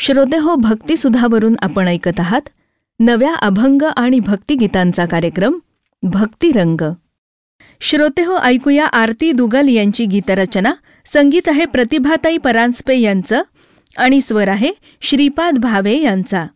श्रोतेहो, भक्तिसुधावरून आपण ऐकत आहात नव्या अभंग आणि भक्तिगीतांचा कार्यक्रम भक्तिरंग. श्रोतेहो, ऐकूया आरती दुगल यांची गीतरचना. संगीत आहे प्रतिभाताई परांजपे यांचं आणि स्वर आहे श्रीपाद भावे यांचा.